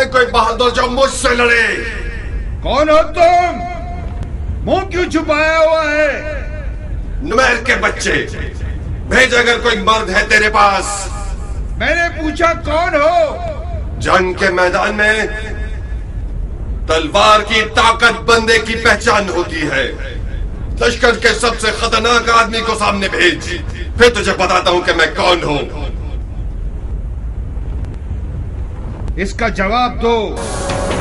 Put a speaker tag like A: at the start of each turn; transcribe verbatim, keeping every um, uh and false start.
A: कोई बहादुर जो मुझसे लड़े।
B: कौन हो तुम? मुंह क्यों छुपाया हुआ है?
A: नुमैर के बच्चे, भेज अगर कोई मर्द है तेरे पास।
B: मैंने पूछा कौन हो?
A: जंग के मैदान में तलवार की ताकत बंदे की पहचान होती है। लश्कर के सबसे खतरनाक आदमी को सामने भेज, फिर तुझे बताता हूं कि मैं कौन हूं।
B: इसका जवाब दो।